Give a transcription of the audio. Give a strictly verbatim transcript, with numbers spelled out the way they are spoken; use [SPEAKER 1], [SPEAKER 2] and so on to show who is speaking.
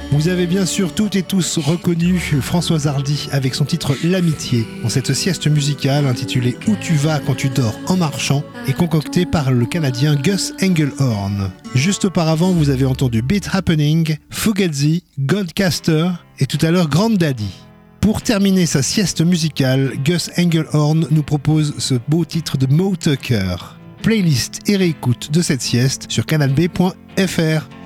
[SPEAKER 1] Vous avez bien sûr toutes et tous reconnu Françoise Hardy avec son titre L'Amitié, dans cette sieste musicale intitulée Où tu vas quand tu dors en marchant et concoctée par le Canadien Gus Engelhorn. Juste auparavant, vous avez entendu Beat Happening, Fugazi, Goldcaster et tout à l'heure Granddaddy. Pour terminer sa sieste musicale, Gus Engelhorn nous propose ce beau titre de Mo Tucker. Playlist et réécoute de cette sieste sur canal b point f r.